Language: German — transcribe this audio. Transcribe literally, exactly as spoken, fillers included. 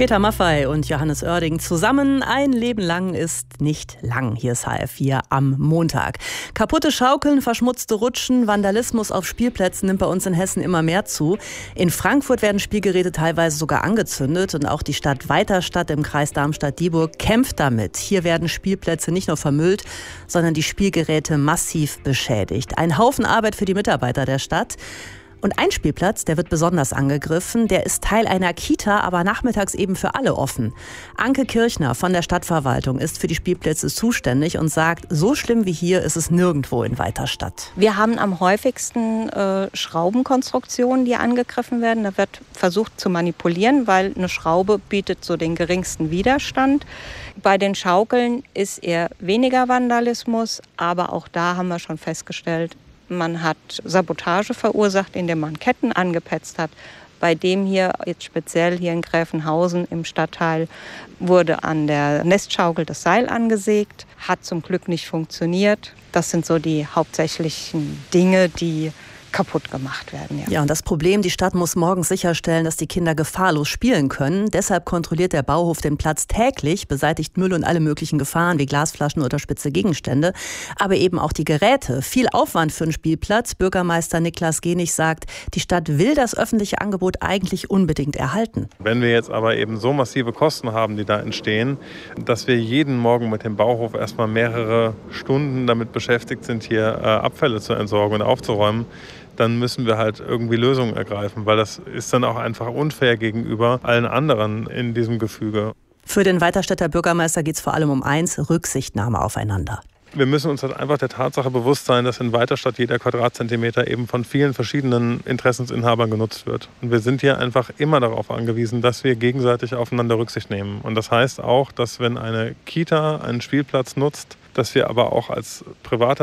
Peter Maffay und Johannes Oerding zusammen. Ein Leben lang ist nicht lang. Hier ist H R vier am Montag. Kaputte Schaukeln, verschmutzte Rutschen, Vandalismus auf Spielplätzen nimmt bei uns in Hessen immer mehr zu. In Frankfurt werden Spielgeräte teilweise sogar angezündet. Und auch die Stadt Weiterstadt im Kreis Darmstadt-Dieburg kämpft damit. Hier werden Spielplätze nicht nur vermüllt, sondern die Spielgeräte massiv beschädigt. Ein Haufen Arbeit für die Mitarbeiter der Stadt. Und ein Spielplatz, der wird besonders angegriffen. Der ist Teil einer Kita, aber nachmittags eben für alle offen. Anke Kirchner von der Stadtverwaltung ist für die Spielplätze zuständig und sagt, so schlimm wie hier ist es nirgendwo in Weiterstadt. Wir haben am häufigsten äh, Schraubenkonstruktionen, die angegriffen werden. Da wird versucht zu manipulieren, weil eine Schraube bietet so den geringsten Widerstand. Bei den Schaukeln ist eher weniger Vandalismus, aber auch da haben wir schon festgestellt, man hat Sabotage verursacht, indem man Ketten angepetzt hat. Bei dem hier, jetzt speziell hier in Gräfenhausen im Stadtteil, wurde an der Nestschaukel das Seil angesägt. Hat zum Glück nicht funktioniert. Das sind so die hauptsächlichen Dinge, die kaputt gemacht werden. Ja. ja, und das Problem, die Stadt muss morgens sicherstellen, dass die Kinder gefahrlos spielen können. Deshalb kontrolliert der Bauhof den Platz täglich, beseitigt Müll und alle möglichen Gefahren wie Glasflaschen oder spitze Gegenstände, aber eben auch die Geräte. Viel Aufwand für einen Spielplatz. Bürgermeister Niklas Genich sagt, die Stadt will das öffentliche Angebot eigentlich unbedingt erhalten. Wenn wir jetzt aber eben so massive Kosten haben, die da entstehen, dass wir jeden Morgen mit dem Bauhof erstmal mehrere Stunden damit beschäftigt sind, hier äh, Abfälle zu entsorgen und aufzuräumen, dann müssen wir halt irgendwie Lösungen ergreifen, weil das ist dann auch einfach unfair gegenüber allen anderen in diesem Gefüge. Für den Weiterstädter Bürgermeister geht es vor allem um eins, Rücksichtnahme aufeinander. Wir müssen uns halt einfach der Tatsache bewusst sein, dass in Weiterstadt jeder Quadratzentimeter eben von vielen verschiedenen Interessensinhabern genutzt wird. Und wir sind hier einfach immer darauf angewiesen, dass wir gegenseitig aufeinander Rücksicht nehmen. Und das heißt auch, dass wenn eine Kita einen Spielplatz nutzt, dass wir aber auch als privater